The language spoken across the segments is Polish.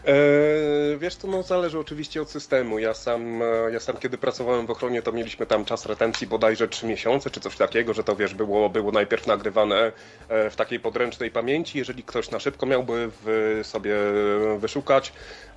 Wiesz to no zależy oczywiście od systemu. Ja sam kiedy pracowałem w ochronie, to mieliśmy tam czas retencji bodajże 3 miesiące, czy coś takiego, że to wiesz, było najpierw nagrywane w takiej podręcznej pamięci, jeżeli ktoś na szybko miałby sobie wyszukać.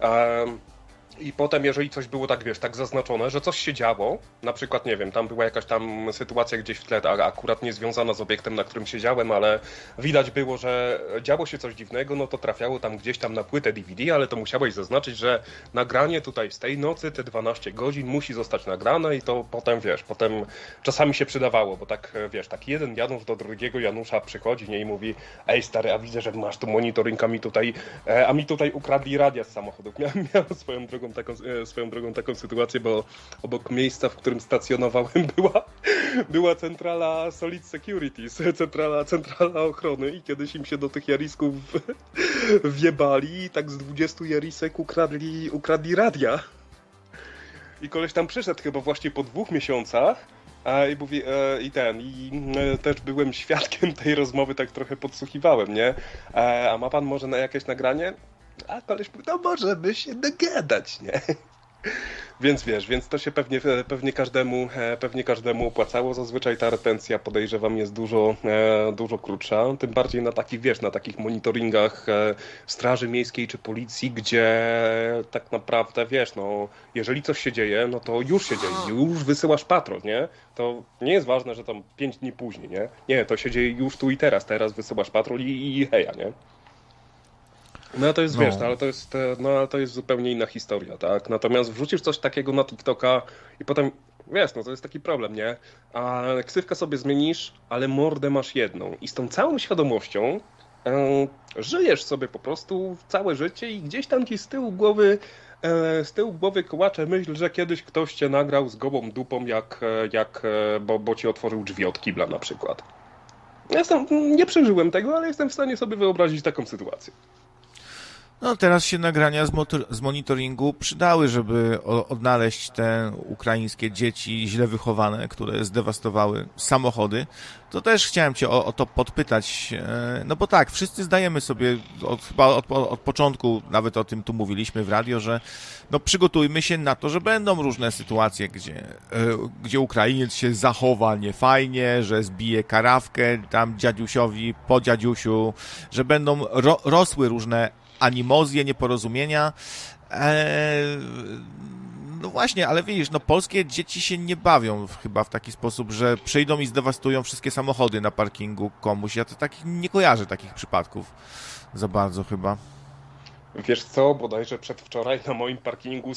I potem, jeżeli coś było tak, wiesz, tak zaznaczone, że coś się działo, na przykład, nie wiem, tam była jakaś tam sytuacja gdzieś w tle, akurat nie związana z obiektem, na którym siedziałem, ale widać było, że działo się coś dziwnego, no to trafiało tam gdzieś tam na płytę DVD, ale to musiałeś zaznaczyć, że nagranie tutaj z tej nocy, te 12 godzin musi zostać nagrane i to potem, wiesz, potem czasami się przydawało, bo tak, wiesz, tak jeden Janusz do drugiego Janusza przychodzi, nie, i mówi: ej stary, a widzę, że masz tu monitoring, a mi tutaj ukradli radia z samochodów. Miałem swoją drogą taką sytuację, bo obok miejsca, w którym stacjonowałem, była centrala Solid Securities, centrala ochrony, i kiedyś im się do tych jarisków wjebali i tak z 20 jarisek ukradli radia. I koleś tam przyszedł chyba właśnie po 2 miesiącach. I mówi, też byłem świadkiem tej rozmowy, tak trochę podsłuchiwałem, nie? A ma pan może na jakieś nagranie? A koleś mówi: no możemy się dogadać, nie? Więc wiesz, więc to się pewnie każdemu opłacało. Zazwyczaj ta retencja, podejrzewam, jest dużo krótsza. Tym bardziej na takich, wiesz, na takich monitoringach Straży Miejskiej czy Policji, gdzie tak naprawdę, wiesz, no, jeżeli coś się dzieje, no to już się dzieje, już wysyłasz patrol, nie? To nie jest ważne, że tam 5 dni później, nie? Nie, to się dzieje już tu i teraz wysyłasz patrol i heja, nie? No to jest, wiesz, ale to jest zupełnie inna historia, tak? Natomiast wrzucisz coś takiego na TikToka i potem, wiesz, no to jest taki problem, nie? A ksywkę sobie zmienisz, ale mordę masz jedną. I z tą całą świadomością żyjesz sobie po prostu całe życie i gdzieś tam ci z tyłu głowy kołacze myśl, że kiedyś ktoś cię nagrał z gołą dupą, bo ci otworzył drzwi od kibla na przykład. Nie przeżyłem tego, ale jestem w stanie sobie wyobrazić taką sytuację. No teraz się nagrania z monitoringu przydały, żeby odnaleźć te ukraińskie dzieci źle wychowane, które zdewastowały samochody. To też chciałem cię o to podpytać, no bo tak, wszyscy zdajemy sobie chyba od początku, nawet o tym tu mówiliśmy w radio, że no przygotujmy się na to, że będą różne sytuacje, gdzie Ukrainiec się zachowa niefajnie, że zbije karawkę tam dziadusiowi po dziadusiu, że będą rosły różne animozje, nieporozumienia. No właśnie, ale widzisz, no polskie dzieci się nie bawią chyba w taki sposób, że przyjdą i zdewastują wszystkie samochody na parkingu komuś. Ja to nie kojarzę takich przypadków za bardzo chyba. Wiesz co, bodajże przedwczoraj na moim parkingu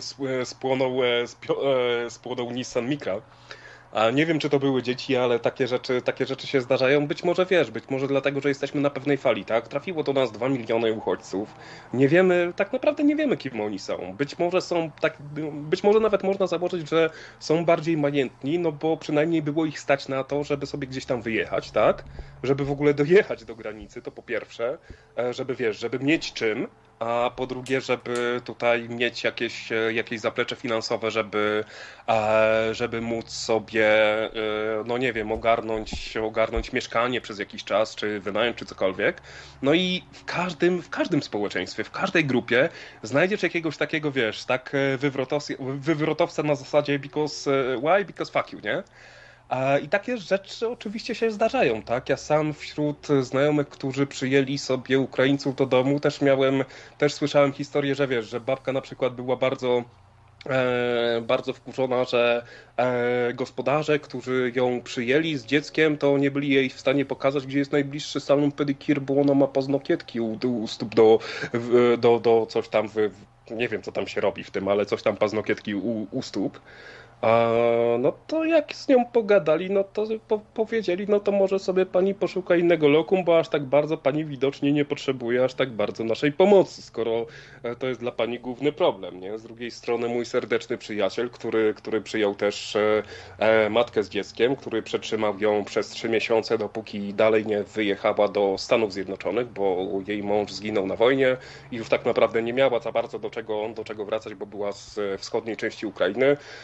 spłonął Nissan Micra. A nie wiem, czy to były dzieci, ale takie rzeczy się zdarzają. Być może, wiesz, być może dlatego, że jesteśmy na pewnej fali, tak? Trafiło do nas 2 miliony uchodźców. Nie wiemy, tak naprawdę nie wiemy, kim oni są. Być może nawet można założyć, że są bardziej majętni, no bo przynajmniej było ich stać na to, żeby sobie gdzieś tam wyjechać, tak? Żeby w ogóle dojechać do granicy, to po pierwsze, żeby, wiesz, żeby mieć czym, a po drugie, żeby tutaj mieć jakieś zaplecze finansowe, żeby móc sobie, no nie wiem, ogarnąć mieszkanie przez jakiś czas, czy wynajem, czy cokolwiek. No i w każdym społeczeństwie, w każdej grupie znajdziesz jakiegoś takiego, wiesz, tak wywrotowca na zasadzie why? Because fuck you, nie? I takie rzeczy oczywiście się zdarzają, tak? Ja sam wśród znajomych, którzy przyjęli sobie Ukraińców do domu, też słyszałem historię, że wiesz, że babka na przykład była bardzo wkurzona, że gospodarze, którzy ją przyjęli z dzieckiem, to nie byli jej w stanie pokazać, gdzie jest najbliższy salon pedicure, bo ona ma paznokietki u stóp do coś tam, nie wiem co tam się robi w tym, ale coś tam paznokietki u stóp. No to jak z nią pogadali, no to powiedzieli, no to może sobie pani poszuka innego lokum, bo aż tak bardzo pani widocznie nie potrzebuje aż tak bardzo naszej pomocy, skoro to jest dla pani główny problem, nie? Z drugiej strony mój serdeczny przyjaciel, który przyjął też matkę z dzieckiem, który przetrzymał ją przez 3 miesiące, dopóki dalej nie wyjechała do Stanów Zjednoczonych, bo jej mąż zginął na wojnie i już tak naprawdę nie miała za bardzo do czego wracać, bo była z wschodniej części Ukrainy, no to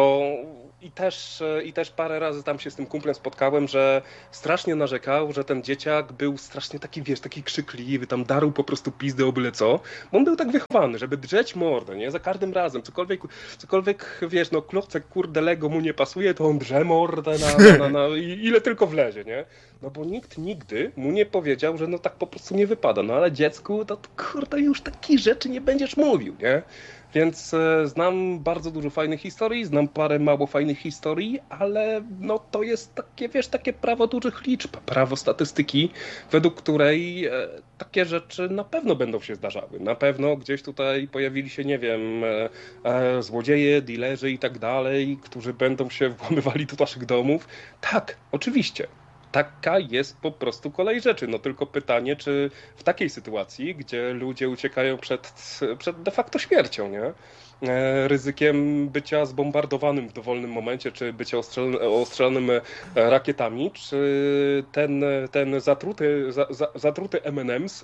No i też parę razy tam się z tym kumplem spotkałem, że strasznie narzekał, że ten dzieciak był strasznie taki, wiesz, taki krzykliwy, tam darł po prostu pizdy o byle co, bo on był tak wychowany, żeby drzeć mordę, nie? Za każdym razem, cokolwiek, wiesz, no klocek, kurde, Lego mu nie pasuje, to on drze mordę ile tylko wlezie, nie? No bo nikt nigdy mu nie powiedział, że no tak po prostu nie wypada, no ale dziecku, to kurde, już takich rzeczy nie będziesz mówił, nie? Więc znam bardzo dużo fajnych historii, znam parę mało fajnych historii, ale no to jest takie, wiesz, takie prawo dużych liczb, prawo statystyki, według której takie rzeczy na pewno będą się zdarzały. Na pewno gdzieś tutaj pojawili się, nie wiem, złodzieje, dilerzy i tak dalej, którzy będą się włamywali do naszych domów. Tak, oczywiście. Taka jest po prostu kolej rzeczy. No tylko pytanie, czy w takiej sytuacji, gdzie ludzie uciekają przed de facto śmiercią, nie? Ryzykiem bycia zbombardowanym w dowolnym momencie, czy bycia ostrzelonym rakietami, czy ten zatruty M&M's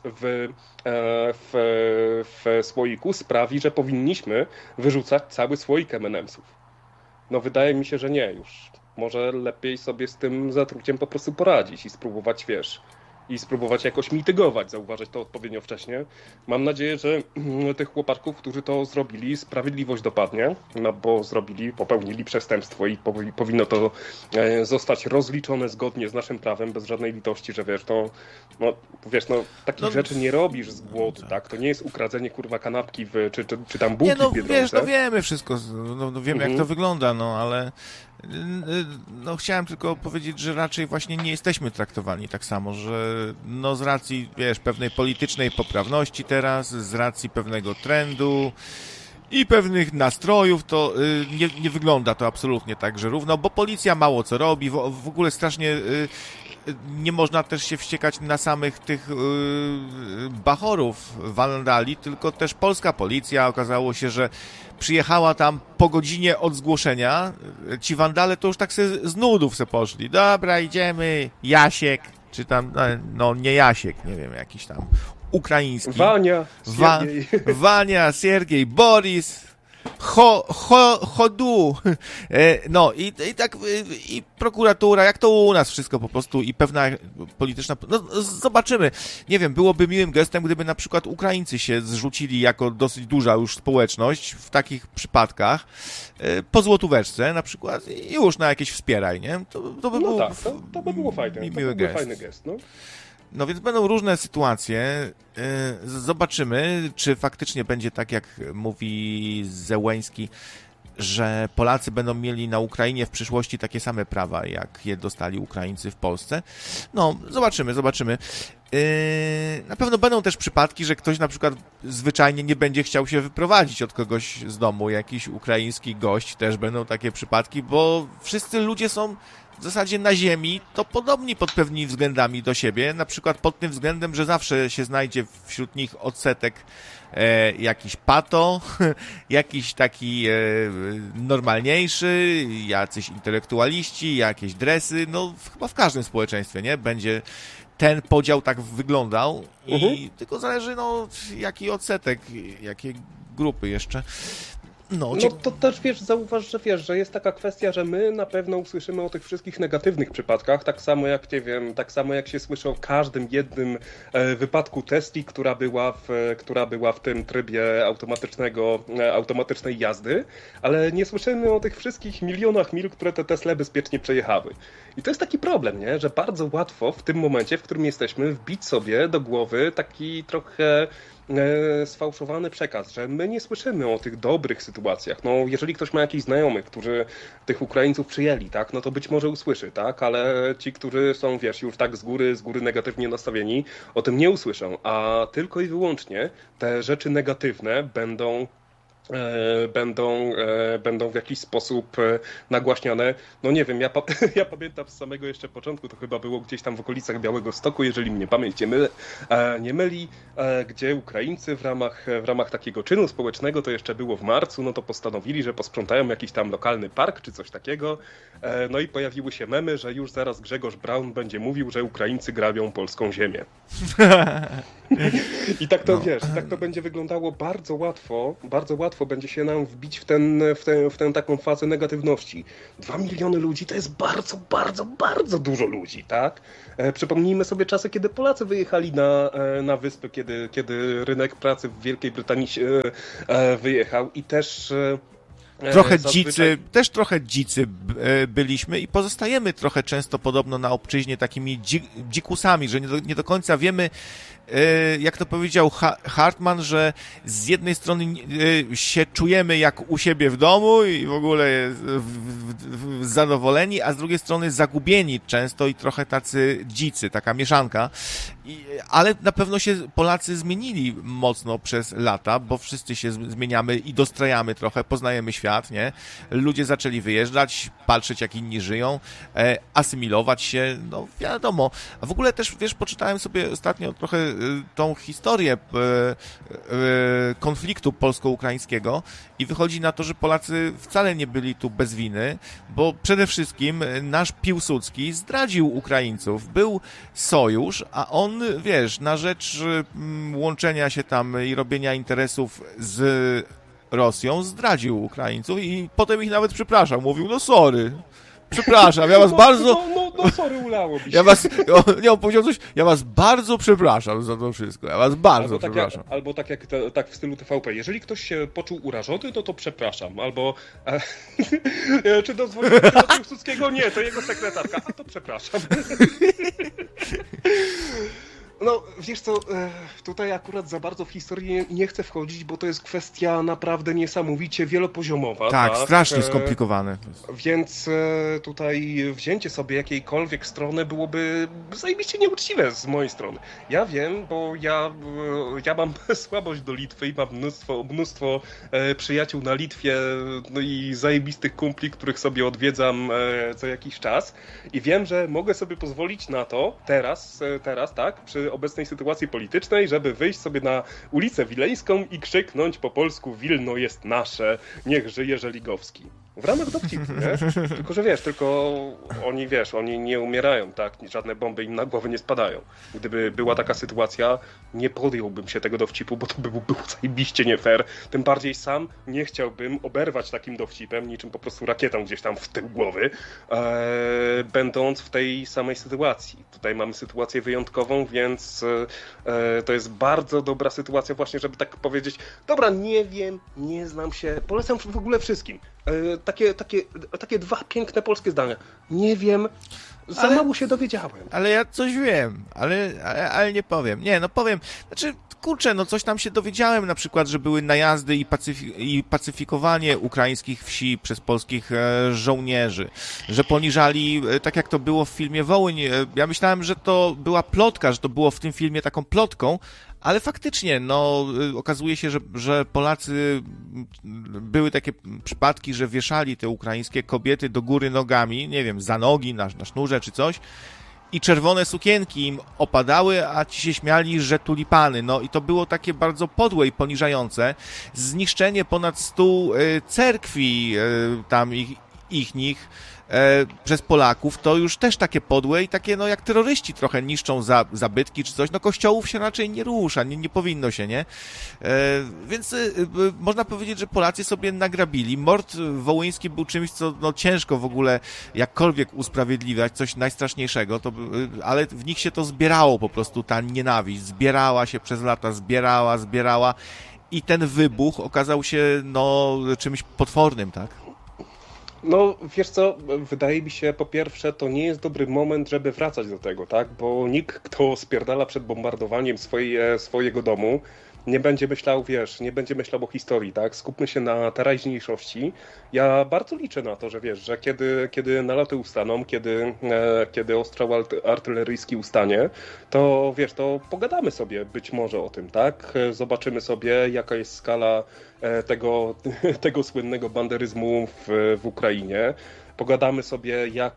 w słoiku sprawi, że powinniśmy wyrzucać cały słoik M&M'sów. No wydaje mi się, że nie już. Może lepiej sobie z tym zatruciem po prostu poradzić i spróbować, wiesz, jakoś mitygować, zauważyć to odpowiednio wcześnie. Mam nadzieję, że tych chłopaków, którzy to zrobili, sprawiedliwość dopadnie, no bo popełnili przestępstwo i powinno to zostać rozliczone zgodnie z naszym prawem, bez żadnej litości, że wiesz, takich rzeczy nie robisz z głodu, tak? To nie jest ukradzenie, kurwa, kanapki czy tam bułki w Biedronce. Wiesz, no wiemy wszystko, wiemy jak to wygląda, no ale chciałem tylko powiedzieć, że raczej właśnie nie jesteśmy traktowani tak samo, że z racji, wiesz, pewnej politycznej poprawności teraz, z racji pewnego trendu i pewnych nastrojów, to nie wygląda to absolutnie tak, że równo, bo policja mało co robi, w ogóle strasznie nie można też się wściekać na samych tych bachorów, wandali, tylko też polska policja, okazało się, że przyjechała tam po godzinie od zgłoszenia, ci wandale to już tak z nudów se poszli, dobra, idziemy, Jasiek, czy tam, nie Jasiek, nie wiem, jakiś tam ukraiński. Wania, Siergiej, Boris, Chodu. No i tak i prokuratura, jak to u nas wszystko po prostu i pewna polityczna... zobaczymy. Nie wiem, byłoby miłym gestem, gdyby na przykład Ukraińcy się zrzucili jako dosyć duża już społeczność w takich przypadkach po złotóweczce na przykład i już na jakieś wspieraj, nie? To by był to by było fajne. Miły gest. Fajny gest, no. No więc będą różne sytuacje. Zobaczymy, czy faktycznie będzie tak, jak mówi Zełenski, że Polacy będą mieli na Ukrainie w przyszłości takie same prawa, jak je dostali Ukraińcy w Polsce. No, zobaczymy. Na pewno będą też przypadki, że ktoś na przykład zwyczajnie nie będzie chciał się wyprowadzić od kogoś z domu, jakiś ukraiński gość, też będą takie przypadki, bo wszyscy ludzie są w zasadzie na ziemi to podobni pod pewnymi względami do siebie, na przykład pod tym względem, że zawsze się znajdzie wśród nich odsetek jakiś pato, jakiś taki normalniejszy, jacyś intelektualiści, jakieś dresy, chyba w każdym społeczeństwie, nie? Będzie ten podział tak wyglądał i tylko zależy, jaki odsetek, jakie grupy jeszcze. No to też, zauważ, że jest taka kwestia, że my na pewno usłyszymy o tych wszystkich negatywnych przypadkach, tak samo jak się słyszy o każdym jednym wypadku Tesli, która była w tym trybie automatycznej jazdy, ale nie słyszymy o tych wszystkich milionach mil, które te Tesle bezpiecznie przejechały. I to jest taki problem, nie? Że bardzo łatwo w tym momencie, w którym jesteśmy, wbić sobie do głowy taki trochę sfałszowany przekaz, że my nie słyszymy o tych dobrych sytuacjach. Jeżeli ktoś ma jakichś znajomych, którzy tych Ukraińców przyjęli, tak, to być może usłyszy, tak, ale ci, którzy są, już tak z góry negatywnie nastawieni, o tym nie usłyszą, a tylko i wyłącznie te rzeczy negatywne będą w jakiś sposób nagłaśniane. Nie wiem, ja pamiętam z samego jeszcze początku, to chyba było gdzieś tam w okolicach Białegostoku, jeżeli mnie pamięć nie myli, gdzie Ukraińcy w ramach takiego czynu społecznego, to jeszcze było w marcu, to postanowili, że posprzątają jakiś tam lokalny park czy coś takiego. I pojawiły się memy, że już zaraz Grzegorz Braun będzie mówił, że Ukraińcy grabią polską ziemię. I tak to wiesz, tak to będzie wyglądało bardzo łatwo będzie się nam wbić w tę taką fazę negatywności. 2 miliony ludzi to jest bardzo dużo ludzi, tak? Przypomnijmy sobie czasy, kiedy Polacy wyjechali na wyspy, kiedy rynek pracy w Wielkiej Brytanii wyjechał i też trochę dzicy byliśmy i pozostajemy trochę często podobno na obczyźnie takimi dzikusami, że nie do końca wiemy, jak to powiedział Hartman, że z jednej strony się czujemy jak u siebie w domu i w ogóle zadowoleni, a z drugiej strony zagubieni często i trochę tacy dzicy, taka mieszanka. Ale na pewno się Polacy zmienili mocno przez lata, bo wszyscy się zmieniamy i dostrajamy trochę, poznajemy świat, nie? Ludzie zaczęli wyjeżdżać, patrzeć jak inni żyją, asymilować się, no wiadomo. A w ogóle też, wiesz, poczytałem sobie ostatnio trochę tą historię konfliktu polsko-ukraińskiego i wychodzi na to, że Polacy wcale nie byli tu bez winy, bo przede wszystkim nasz Piłsudski zdradził Ukraińców. Był sojusz, a on, wiesz, na rzecz łączenia się tam i robienia interesów z Rosją zdradził Ukraińców i potem ich nawet przepraszał. Mówił, no sorry, przepraszam, ja was bardzo... No sorry, ulało mi się. On powiedział coś, ja was bardzo przepraszam za to wszystko, ja was bardzo przepraszam. Albo tak w stylu TVP, jeżeli ktoś się poczuł urażony, to przepraszam, albo czy dozwolił do Piłsudskiego? Nie, to jego sekretarka, a to przepraszam. No, wiesz co, tutaj akurat za bardzo w historię nie chcę wchodzić, bo to jest kwestia naprawdę niesamowicie wielopoziomowa. Tak, strasznie skomplikowane. Więc tutaj wzięcie sobie jakiejkolwiek strony byłoby zajebiście nieuczciwe z mojej strony. Ja wiem, bo ja mam słabość do Litwy i mam mnóstwo przyjaciół na Litwie, no i zajebistych kumpli, których sobie odwiedzam co jakiś czas. I wiem, że mogę sobie pozwolić na to teraz, tak, przy obecnej sytuacji politycznej, żeby wyjść sobie na ulicę Wileńską i krzyknąć po polsku: Wilno jest nasze, niech żyje Żeligowski. W ramach dowcipu, nie? Tylko, że oni nie umierają, tak? Żadne bomby im na głowę nie spadają. Gdyby była taka sytuacja, nie podjąłbym się tego dowcipu, bo to by było zajebiście nie fair. Tym bardziej sam nie chciałbym oberwać takim dowcipem, niczym po prostu rakietą gdzieś tam w tył głowy, będąc w tej samej sytuacji. Tutaj mamy sytuację wyjątkową, więc to jest bardzo dobra sytuacja właśnie, żeby tak powiedzieć: dobra, nie wiem, nie znam się, polecam w ogóle wszystkim. Takie 2 piękne polskie zdania. Nie wiem, za mało się dowiedziałem. Ale ja coś wiem, ale nie powiem. Nie, no powiem, znaczy, kurczę, no coś tam się dowiedziałem, na przykład, że były najazdy i pacyfikowanie ukraińskich wsi przez polskich żołnierzy, że poniżali, tak jak to było w filmie Wołyń. Ja myślałem, że to była plotka, że to było w tym filmie taką plotką, ale faktycznie, no, okazuje się, że Polacy, były takie przypadki, że wieszali te ukraińskie kobiety do góry nogami, nie wiem, za nogi, na sznurze czy coś, i czerwone sukienki im opadały, a ci się śmiali, że tulipany. No i to było takie bardzo podłe i poniżające. Zniszczenie ponad 100 cerkwi tam ichnych przez Polaków, to już też takie podłe i takie, no jak terroryści trochę niszczą zabytki czy coś, no kościołów się raczej nie rusza, nie powinno się, nie? Więc można powiedzieć, że Polacy sobie nagrabili. Mord wołyński był czymś, co no ciężko w ogóle jakkolwiek usprawiedliwiać, coś najstraszniejszego, ale w nich się to zbierało po prostu, ta nienawiść, zbierała się przez lata, zbierała i ten wybuch okazał się, no, czymś potwornym, tak? No, wiesz co, wydaje mi się, po pierwsze, to nie jest dobry moment, żeby wracać do tego, tak? Bo nikt, kto spierdala przed bombardowaniem swojego domu, nie będzie myślał o historii, tak? Skupmy się na teraźniejszości. Ja bardzo liczę na to, że że kiedy naloty ustaną, kiedy ostrzał artyleryjski ustanie, to to pogadamy sobie być może o tym, tak? Zobaczymy sobie, jaka jest skala tego słynnego banderyzmu w Ukrainie. Pogadamy sobie, jak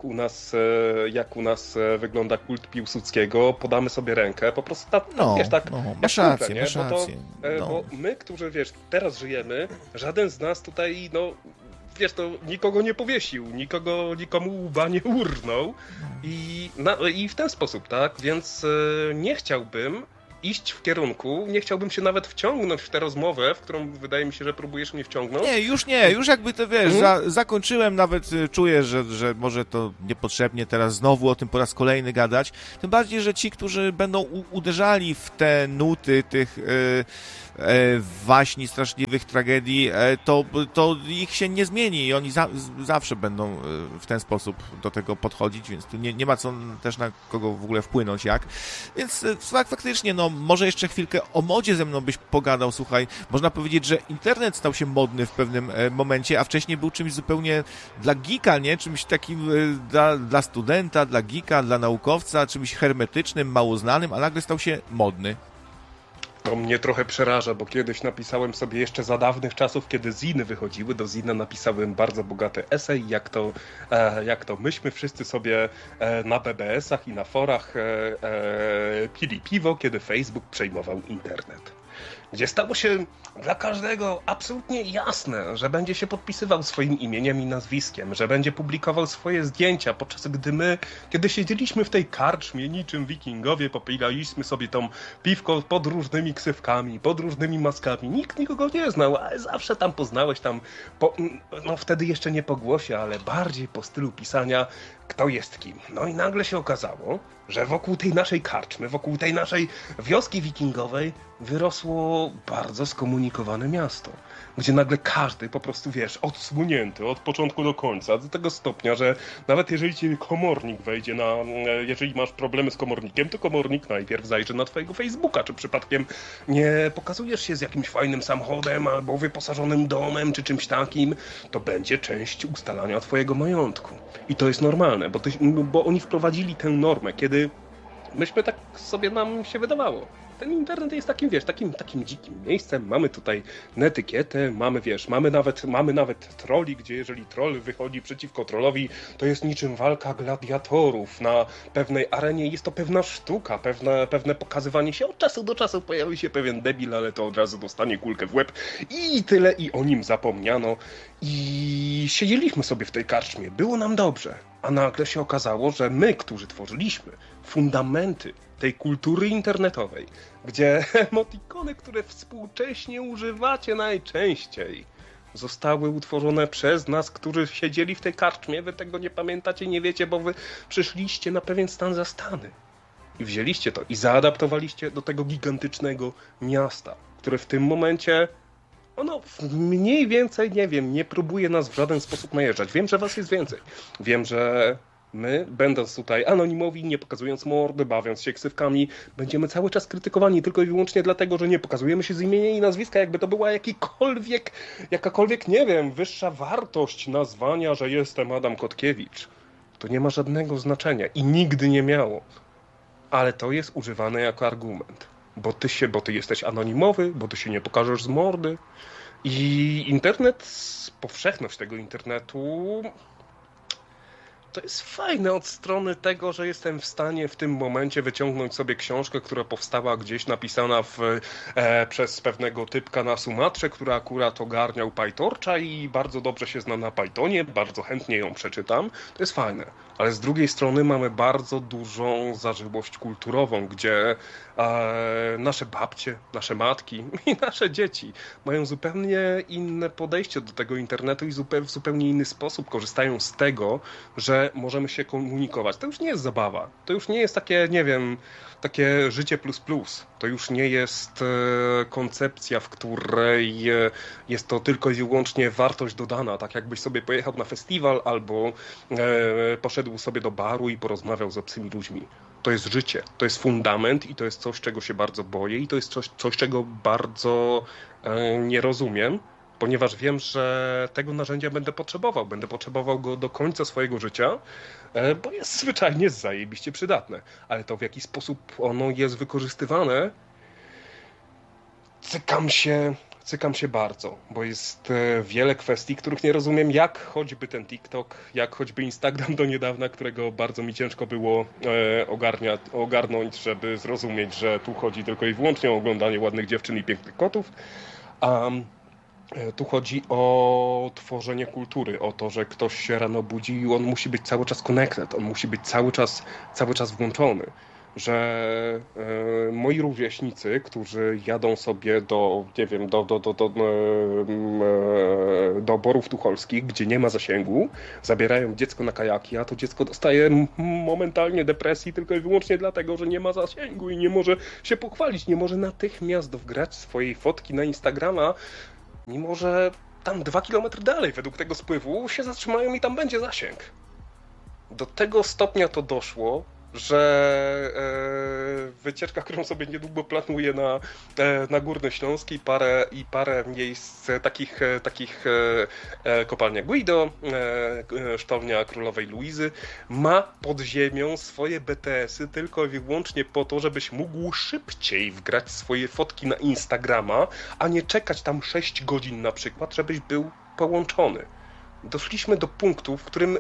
u nas wygląda kult Piłsudskiego, podamy sobie rękę, po prostu masz rację. Bo my, którzy teraz żyjemy, żaden z nas tutaj, to nikogo nie powiesił, nikomu łba nie urnął i w ten sposób, tak? Więc nie chciałbym, iść w kierunku, nie chciałbym się nawet wciągnąć w tę rozmowę, w którą wydaje mi się, że próbujesz mnie wciągnąć. Nie, już jakby to wiesz, zakończyłem, nawet czuję, że może to niepotrzebnie teraz znowu o tym po raz kolejny gadać, tym bardziej, że ci, którzy będą uderzali w te nuty tych waśni, straszliwych tragedii, to ich się nie zmieni i oni zawsze będą w ten sposób do tego podchodzić, więc tu nie ma co też na kogo w ogóle wpłynąć jak. Więc faktycznie, no może jeszcze chwilkę o modzie ze mną byś pogadał, słuchaj, można powiedzieć, że internet stał się modny w pewnym momencie, a wcześniej był czymś zupełnie dla geeka, nie? Czymś takim dla studenta, dla geeka, dla naukowca, czymś hermetycznym, mało znanym, a nagle stał się modny. To mnie trochę przeraża, bo kiedyś napisałem sobie jeszcze za dawnych czasów, kiedy ziny wychodziły, do zina napisałem bardzo bogaty esej, jak to myśmy wszyscy sobie na BBS-ach i na forach pili piwo, kiedy Facebook przejmował internet. Gdzie stało się dla każdego absolutnie jasne, że będzie się podpisywał swoim imieniem i nazwiskiem, że będzie publikował swoje zdjęcia, podczas gdy my, kiedy siedzieliśmy w tej karczmie, niczym wikingowie, popijaliśmy sobie tą piwko pod różnymi ksywkami, pod różnymi maskami. Nikt nikogo nie znał, ale zawsze tam poznałeś no wtedy jeszcze nie po głosie, ale bardziej po stylu pisania, kto jest kim. No i nagle się okazało, że wokół tej naszej karczmy, wokół tej naszej wioski wikingowej wyrosło bardzo skomunikowane miasto, gdzie nagle każdy po prostu, wiesz, odsłonięty od początku do końca, do tego stopnia, że nawet jeżeli ci komornik wejdzie jeżeli masz problemy z komornikiem, to komornik najpierw zajrzy na twojego Facebooka, czy przypadkiem nie pokazujesz się z jakimś fajnym samochodem, albo wyposażonym domem, czy czymś takim, to będzie część ustalania twojego majątku. I to jest normalne, bo oni wprowadzili tę normę, kiedy myśmy tak sobie nam się wydawało. Ten internet jest takim, wiesz, takim dzikim miejscem. Mamy tutaj netykietę, mamy nawet trolli, gdzie jeżeli troll wychodzi przeciwko trollowi, to jest niczym walka gladiatorów na pewnej arenie. Jest to pewna sztuka, pewne pokazywanie się. Od czasu do czasu pojawi się pewien debil, ale to od razu dostanie kulkę w łeb i tyle, i o nim zapomniano. I siedzieliśmy sobie w tej karczmie. Było nam dobrze. A nagle się okazało, że my, którzy tworzyliśmy fundamenty tej kultury internetowej, gdzie emotikony, które współcześnie używacie najczęściej, zostały utworzone przez nas, którzy siedzieli w tej karczmie. Wy tego nie pamiętacie, nie wiecie, bo wy przyszliście na pewien stan zastany. I wzięliście to i zaadaptowaliście do tego gigantycznego miasta, które w tym momencie mniej więcej, nie wiem, nie próbuje nas w żaden sposób najeżdżać. Wiem, że was jest więcej. Wiem, że my, będąc tutaj anonimowi, nie pokazując mordy, bawiąc się ksywkami, będziemy cały czas krytykowani tylko i wyłącznie dlatego, że nie pokazujemy się z imienia i nazwiska, jakby to była jakakolwiek, nie wiem, wyższa wartość nazwania, że jestem Adam Kotkiewicz. To nie ma żadnego znaczenia i nigdy nie miało. Ale to jest używane jako argument. Bo ty jesteś anonimowy, bo ty się nie pokażesz z mordy. I internet, powszechność tego internetu, to jest fajne od strony tego, że jestem w stanie w tym momencie wyciągnąć sobie książkę, która powstała gdzieś napisana przez pewnego typka na Sumatrze, który akurat ogarniał PyTorcha i bardzo dobrze się zna na Pythonie, bardzo chętnie ją przeczytam. To jest fajne. Ale z drugiej strony mamy bardzo dużą zażyłość kulturową, gdzie nasze babcie, nasze matki i nasze dzieci mają zupełnie inne podejście do tego internetu i w zupełnie inny sposób korzystają z tego, że możemy się komunikować. To już nie jest zabawa. To już nie jest takie, nie wiem, takie życie plus plus. To już nie jest koncepcja, w której jest to tylko i wyłącznie wartość dodana. Tak jakbyś sobie pojechał na festiwal albo poszedł sobie do baru i porozmawiał z obcymi ludźmi. To jest życie. To jest fundament i to jest coś, czego się bardzo boję i to jest coś czego bardzo nie rozumiem. Ponieważ wiem, że tego narzędzia będę potrzebował. Będę potrzebował go do końca swojego życia, bo jest zwyczajnie zajebiście przydatne. Ale to, w jaki sposób ono jest wykorzystywane, cykam się bardzo, bo jest wiele kwestii, których nie rozumiem, jak choćby ten TikTok, jak choćby Instagram do niedawna, którego bardzo mi ciężko było ogarnąć, żeby zrozumieć, że tu chodzi tylko i wyłącznie o oglądanie ładnych dziewczyn i pięknych kotów. Tu chodzi o tworzenie kultury, o to, że ktoś się rano budzi i on musi być cały czas connected, on musi być cały czas włączony. że moi rówieśnicy, którzy jadą sobie do, nie wiem, do Borów Tucholskich, gdzie nie ma zasięgu, zabierają dziecko na kajaki, a to dziecko dostaje momentalnie depresji tylko i wyłącznie dlatego, że nie ma zasięgu i nie może się pochwalić, nie może natychmiast wgrać swojej fotki na Instagrama, mimo że tam 2 kilometry dalej według tego spływu się zatrzymają i tam będzie zasięg. Do tego stopnia to doszło, że wycieczka, którą sobie niedługo planuję na Górny Śląsk i parę miejsc takich kopalnia Guido, sztownia Królowej Luizy, ma pod ziemią swoje BTS-y tylko i wyłącznie po to, żebyś mógł szybciej wgrać swoje fotki na Instagrama, a nie czekać tam 6 godzin na przykład, żebyś był połączony. Doszliśmy do punktu, w którym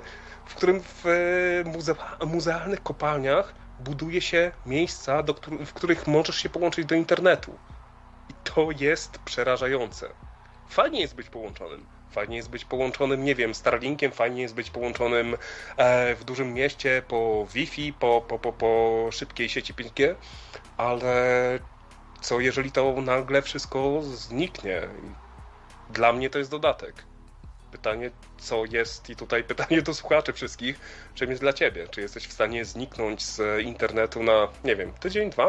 w muzealnych kopalniach buduje się miejsca, w których możesz się połączyć do internetu. I to jest przerażające. Fajnie jest być połączonym. Fajnie jest być połączonym, nie wiem, Starlinkiem, fajnie jest być połączonym w dużym mieście po Wi-Fi, po szybkiej sieci 5G, ale co jeżeli to nagle wszystko zniknie? Dla mnie to jest dodatek. Pytanie, co jest, i tutaj pytanie do słuchaczy wszystkich, czym jest dla ciebie? Czy jesteś w stanie zniknąć z internetu na, nie wiem, tydzień, 2?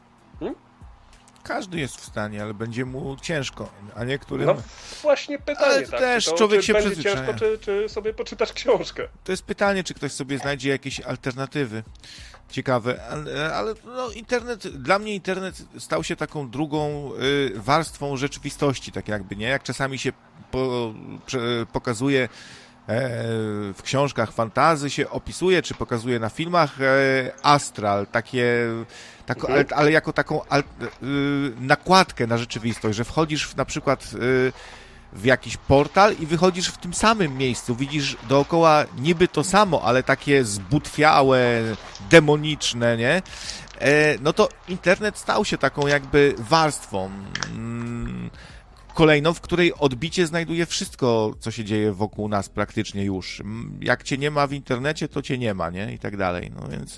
Każdy jest w stanie, ale będzie mu ciężko, a niektórym... No właśnie pytanie, ale tak? też Czy człowiek czy się będzie przyzwyczaja. ciężko, czy sobie poczytasz książkę? To jest pytanie, czy ktoś sobie znajdzie jakieś alternatywy ciekawe, ale no, dla mnie internet stał się taką drugą warstwą rzeczywistości, tak jakby, nie? Jak czasami się pokazuje w książkach fantasy, się opisuje, czy pokazuje na filmach astral, ale jako taką nakładkę na rzeczywistość, że wchodzisz na przykład w jakiś portal i wychodzisz w tym samym miejscu, widzisz dookoła niby to samo, ale takie zbutwiałe, demoniczne, nie? No to internet stał się taką jakby warstwą kolejną, w której odbicie znajduje wszystko, co się dzieje wokół nas praktycznie już. Jak cię nie ma w internecie, to cię nie ma, nie? I tak dalej. No więc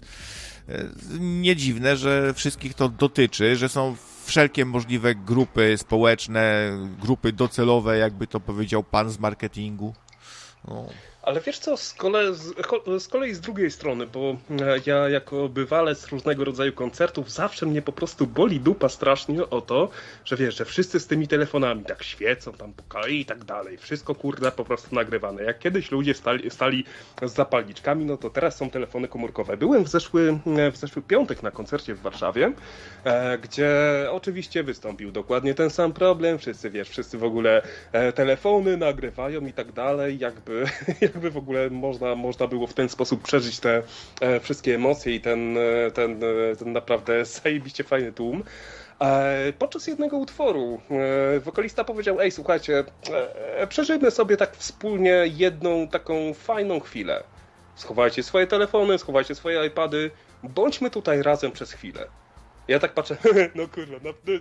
nie dziwne, że wszystkich to dotyczy, że są wszelkie możliwe grupy społeczne, grupy docelowe, jakby to powiedział pan z marketingu. No. Ale wiesz co, z kolei z drugiej strony, bo ja jako bywalec różnego rodzaju koncertów zawsze mnie po prostu boli dupa strasznie o to, że wiesz, że wszyscy z tymi telefonami tak świecą, tam pukają i tak dalej. Wszystko kurde po prostu nagrywane. Jak kiedyś ludzie stali z zapalniczkami, no to teraz są telefony komórkowe. Byłem w zeszły piątek na koncercie w Warszawie, gdzie oczywiście wystąpił dokładnie ten sam problem. Wszyscy w ogóle telefony nagrywają i tak dalej, jakby w ogóle można było w ten sposób przeżyć te wszystkie emocje i ten naprawdę zajebiście fajny tłum. Podczas jednego utworu wokalista powiedział: ej, słuchajcie, przeżyjmy sobie tak wspólnie jedną taką fajną chwilę. Schowajcie swoje telefony, schowajcie swoje iPady, bądźmy tutaj razem przez chwilę. Ja tak patrzę, no kurwa,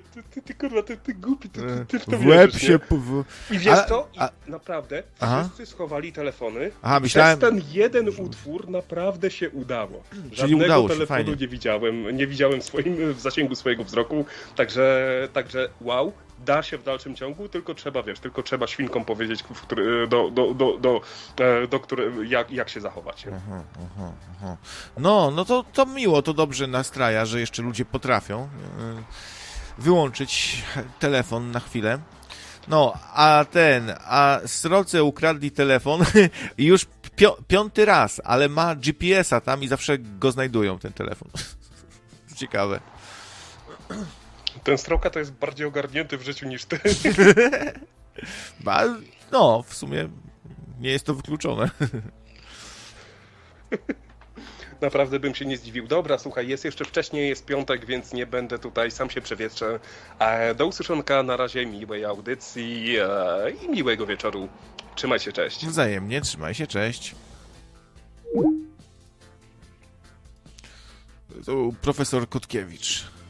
ty głupi, ty w to w łeb wierzysz, się... I wiesz co? I naprawdę wszyscy schowali telefony. Myślałem... Przez ten jeden utwór naprawdę się udało. Czyli Żadnego udało się, telefonu fajnie. nie widziałem w zasięgu swojego wzroku, także wow, da się w dalszym ciągu, tylko trzeba świnkom powiedzieć, jak się zachować. No to miło, to dobrze nastraja, że jeszcze ludzie potrafią wyłączyć telefon na chwilę. No, a sroce ukradli telefon i już 5. raz, ale ma GPS-a tam i zawsze go znajdują, ten telefon. Ciekawe. Ten sroka to jest bardziej ogarnięty w życiu niż ty. No, w sumie nie jest to wykluczone. Naprawdę bym się nie zdziwił. Dobra, słuchaj, jest jeszcze wcześniej, jest piątek, więc nie będę tutaj, sam się przewietrzę. Do usłyszonka, na razie, miłej audycji i miłego wieczoru. Trzymaj się, cześć. Wzajemnie, trzymaj się, cześć. To profesor Kotkiewicz.